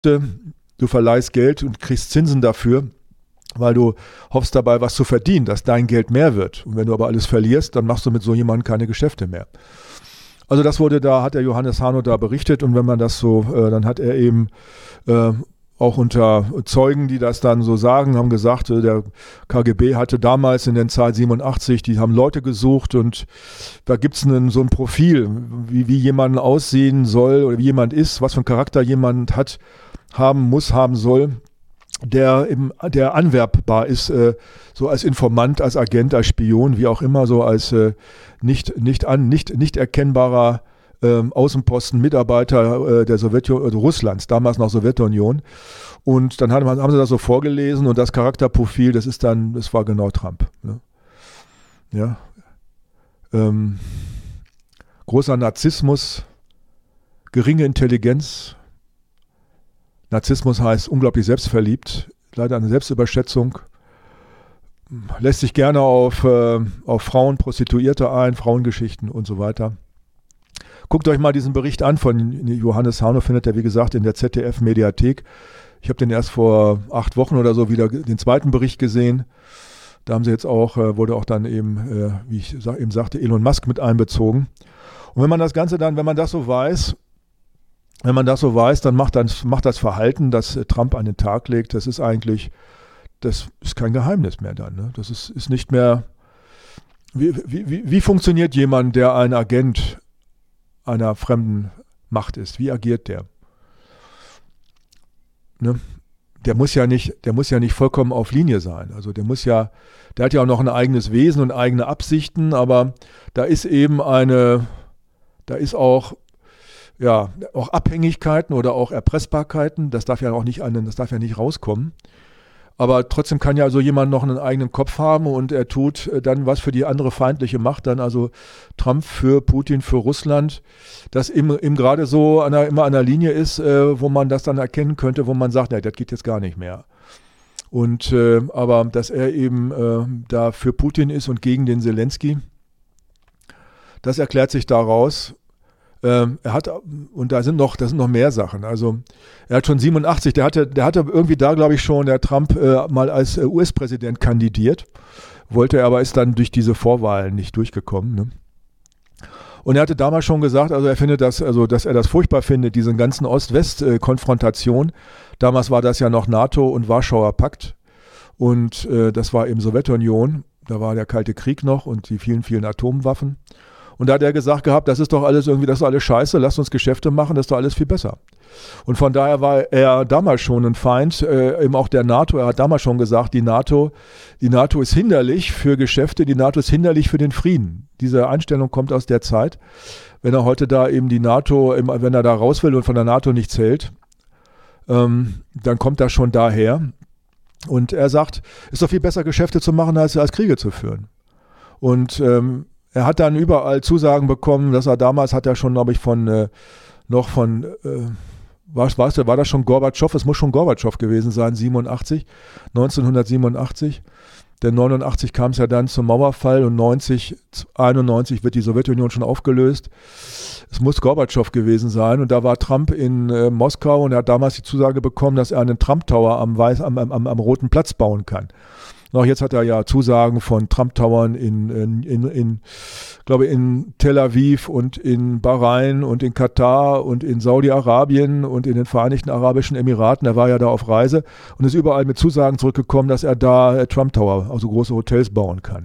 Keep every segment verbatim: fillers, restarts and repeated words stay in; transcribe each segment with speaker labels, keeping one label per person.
Speaker 1: du verleihst Geld und kriegst Zinsen dafür, weil du hoffst dabei, was zu verdienen, dass dein Geld mehr wird. Und wenn du aber alles verlierst, dann machst du mit so jemandem keine Geschäfte mehr. Also das wurde da, hat der Johannes Hano da berichtet, und wenn man das so, äh, dann hat er eben äh, auch unter Zeugen, die das dann so sagen, haben gesagt, äh, der K G B hatte damals in der Zeit siebenundachtzig, die haben Leute gesucht, und da gibt es so ein Profil, wie, wie jemand aussehen soll oder wie jemand ist, was für einen Charakter jemand hat, haben muss, haben soll, der eben, der anwerbbar ist, äh, so als Informant, als Agent, als Spion, wie auch immer, so als äh, nicht, nicht, an, nicht, nicht erkennbarer ähm, Außenposten, Mitarbeiter äh, der Sowjetunion, also Russlands, damals noch Sowjetunion. Und dann haben, haben sie das so vorgelesen, und das Charakterprofil, das ist dann, das war genau Trump. Ne? Ja. Ähm, großer Narzissmus, geringe Intelligenz. Narzissmus heißt unglaublich selbstverliebt, leider eine Selbstüberschätzung, lässt sich gerne auf, äh, auf Frauen, Prostituierte ein, Frauengeschichten und so weiter. Guckt euch mal diesen Bericht an von Johannes Hano, findet ihr wie gesagt in der Z D F-Mediathek. Ich habe den erst vor acht Wochen oder so wieder den zweiten Bericht gesehen. Da haben sie jetzt auch, äh, wurde auch dann eben, äh, wie ich sa- eben sagte, Elon Musk mit einbezogen. Und wenn man das Ganze dann, wenn man das so weiß, Wenn man das so weiß, dann macht, dann macht das Verhalten, das Trump an den Tag legt, das ist eigentlich, das ist kein Geheimnis mehr dann. Ne? Das ist, ist nicht mehr, wie, wie, wie funktioniert jemand, der ein Agent einer fremden Macht ist? Wie agiert der? Ne? Der muss ja nicht, der muss ja nicht vollkommen auf Linie sein. Also der muss ja, der hat ja auch noch ein eigenes Wesen und eigene Absichten, aber da ist eben eine, da ist auch Ja, auch Abhängigkeiten oder auch Erpressbarkeiten, das darf ja auch nicht einen, das darf ja nicht rauskommen. Aber trotzdem kann ja also jemand noch einen eigenen Kopf haben, und er tut dann was für die andere feindliche Macht, dann also Trump für Putin, für Russland, das eben, eben gerade so an einer, immer an der Linie ist, äh, wo man das dann erkennen könnte, wo man sagt, ja, das geht jetzt gar nicht mehr. Und äh, aber dass er eben äh, da für Putin ist und gegen den Zelensky, das erklärt sich daraus. Ähm, er hat, und da sind noch, da sind noch mehr Sachen. Also er hat schon siebenundachtzig, der hatte, der hatte irgendwie da, glaube ich, schon, der Trump äh, mal als äh, U S-Präsident kandidiert, wollte er, aber ist dann durch diese Vorwahlen nicht durchgekommen. Ne? Und er hatte damals schon gesagt, also er findet das, also dass er das furchtbar findet, diese ganzen Ost-West-Konfrontation. Damals war das ja noch NATO und Warschauer Pakt, und äh, das war eben Sowjetunion. Da war der Kalte Krieg noch und die vielen, vielen Atomwaffen. Und da hat er gesagt gehabt, das ist doch alles irgendwie, das ist alles scheiße, lasst uns Geschäfte machen, das ist doch alles viel besser. Und von daher war er damals schon ein Feind, äh, eben auch der NATO. Er hat damals schon gesagt, die NATO, die NATO ist hinderlich für Geschäfte, die NATO ist hinderlich für den Frieden. Diese Einstellung kommt aus der Zeit. Wenn er heute da eben die NATO, wenn er da raus will und von der NATO nichts hält, ähm, dann kommt das schon daher. Und er sagt, es ist doch viel besser, Geschäfte zu machen, als, als Kriege zu führen. Und ähm, er hat dann überall Zusagen bekommen, dass er damals hat er schon, glaube ich, von äh, noch von, äh, was weißt du, war das schon Gorbatschow? Es muss schon Gorbatschow gewesen sein, siebenundachtzig, neunzehnhundertsiebenundachtzig. Denn neunundachtzig kam es ja dann zum Mauerfall, und neunzig, einundneunzig wird die Sowjetunion schon aufgelöst. Es muss Gorbatschow gewesen sein, und da war Trump in äh, Moskau, und er hat damals die Zusage bekommen, dass er einen Trump Tower am, Weiß, am, am, am Roten Platz bauen kann. Noch jetzt hat er ja Zusagen von Trump-Towern in, in, in, in, glaube in Tel Aviv und in Bahrain und in Katar und in Saudi-Arabien und in den Vereinigten Arabischen Emiraten. Er war ja da auf Reise und ist überall mit Zusagen zurückgekommen, dass er da Trump-Tower, also große Hotels bauen kann.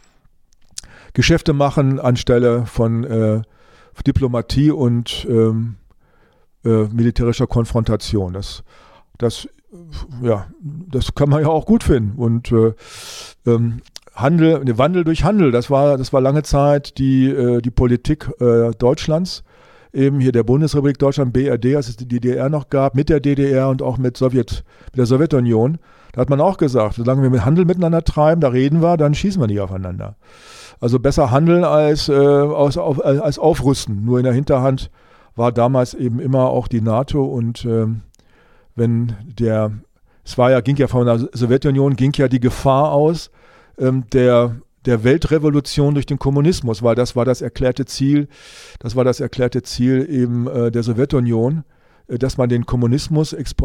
Speaker 1: Geschäfte machen anstelle von äh, Diplomatie und ähm, äh, militärischer Konfrontation. Das, das Ja, das kann man ja auch gut finden. Und äh, ähm, Handel, ne, Wandel durch Handel, das war, das war lange Zeit die, äh, die Politik äh, Deutschlands, eben hier der Bundesrepublik Deutschland, B R D, als es die D D R noch gab, mit der D D R und auch mit, Sowjet, mit der Sowjetunion. Da hat man auch gesagt, solange wir mit Handel miteinander treiben, da reden wir, dann schießen wir nicht aufeinander. Also besser handeln als, äh, als, auf, als aufrüsten. Nur in der Hinterhand war damals eben immer auch die NATO, und ähm, wenn der, es war ja, ging ja von der Sowjetunion, ging ja die Gefahr aus ähm, der, der Weltrevolution durch den Kommunismus, weil das war das erklärte Ziel, das war das erklärte Ziel eben äh, der Sowjetunion, dass man den Kommunismus